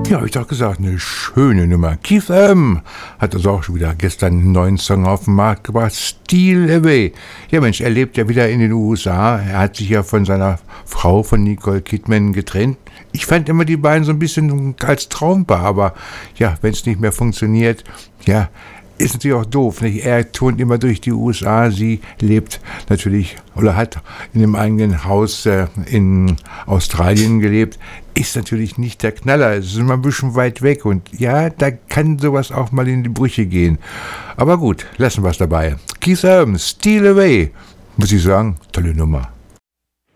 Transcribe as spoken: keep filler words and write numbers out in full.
Ja, hab ich doch gesagt, eine schöne Nummer. Keith Urban hat also auch schon wieder gestern einen neuen Song auf den Markt gebracht, Steal Away. Ja Mensch, er lebt ja wieder in den U S A. Er hat sich ja von seiner Frau, von Nicole Kidman, getrennt. Ich fand immer die beiden so ein bisschen als Traumpaar, aber ja, wenn es nicht mehr funktioniert, ja, ist natürlich auch doof, nicht? Er turnt immer durch die U S A, sie lebt natürlich oder hat in einem eigenen Haus äh, in Australien gelebt, ist natürlich nicht der Knaller, es ist immer ein bisschen weit weg und ja, da kann sowas auch mal in die Brüche gehen. Aber gut, lassen wir es dabei. Keith Urban, Steal Away, muss ich sagen, tolle Nummer.